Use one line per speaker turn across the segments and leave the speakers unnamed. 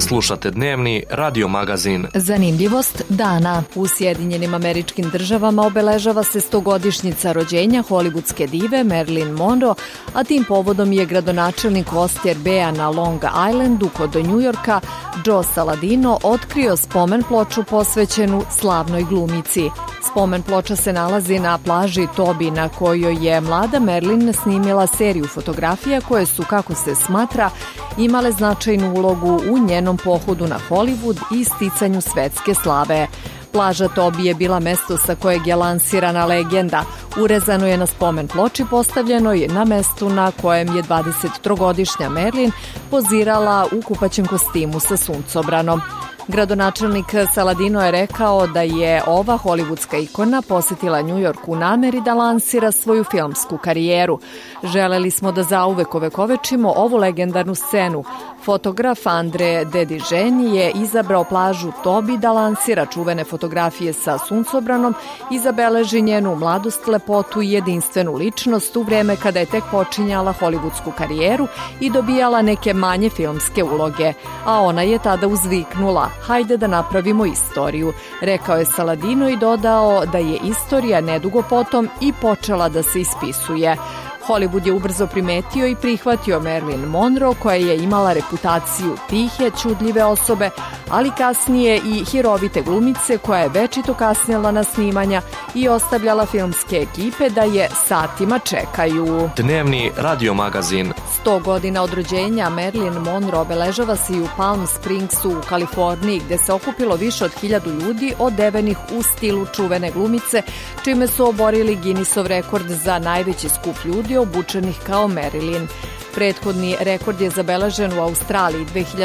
Slušate dnevni radio magazin.
Zanimljivost dana. U Sjedinjenim Američkim Državama obeležava se 100-godišnjica rođenja hollywoodske dive Marilyn Monroe, a tim povodom je gradonačelnik Oster Bea na Long Islandu kod Njujorka Joe Saladino otkrio spomen ploču posvećenu slavnoj glumici. Spomen ploča se nalazi na plaži Tobi, na kojoj je mlada Marilyn snimila seriju fotografija koje su, kako se smatra, imale značajnu ulogu u njenom pohodu na Hollywood i sticanju svetske slave. Plaža Tobi je bila mesto sa kojeg je lansirana legenda. Urezano je na spomen ploči postavljenoj na mestu na kojem je 23-godišnja Marilyn pozirala u kupaćem kostimu sa suncobranom. Gradonačelnik Saladino je rekao da je ova hollywoodska ikona posetila New York u nameri da lansira svoju filmsku karijeru. Želeli smo da zauvek ovekovečimo ovu legendarnu scenu. Fotograf Andre Dediženi je izabrao plažu Tobi da lansira čuvene fotografije sa suncobranom i zabeleži njenu mladost, lepotu i jedinstvenu ličnost u vreme kada je tek počinjala hollywoodsku karijeru i dobijala neke manje filmske uloge. A ona je tada uzviknula: "Hajde da napravimo istoriju", rekao je Saladino i dodao da je istorija nedugo potom i počela da se ispisuje. Hollywood je ubrzo primetio i prihvatio Marilyn Monroe, koja je imala reputaciju tihe, ćudljive osobe, ali kasnije i hirovite glumice koja je večito kasnila na snimanja i ostavljala filmske ekipe da je satima čekaju.
Dnevni radio magazin.
100 godina od rođenja Marilyn Monroe obeležava se i u Palm Springsu u Kaliforniji, gde se okupilo više od 1000 ljudi odevenih u stilu čuvene glumice, čime su oborili Guinnessov rekord za najveći skup ljudi obučenih kao Marilyn. Prethodni rekord je zabeležen u Australiji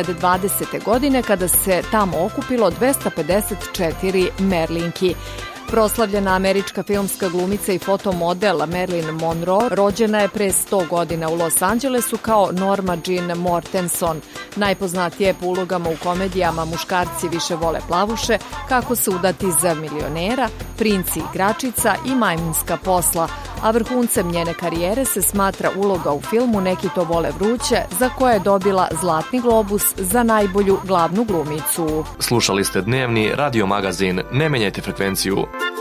2020. godine kada se tamo okupilo 254 Merlinki. Proslavljena američka filmska glumica i fotomodel Marilyn Monroe rođena je pre 100 godina u Los Angelesu kao Norma Jean Mortenson. Najpoznatija je po ulogama u komedijama Muškarci više vole plavuše, Kako se udati za milionera, Princi igračica i Majmunska posla, a vrhuncem njene karijere se smatra uloga u filmu Neki to vole vruće, za koje je dobila Zlatni globus za najbolju glavnu glumicu.
Slušali ste dnevni radio magazin. Ne menjajte frekvenciju.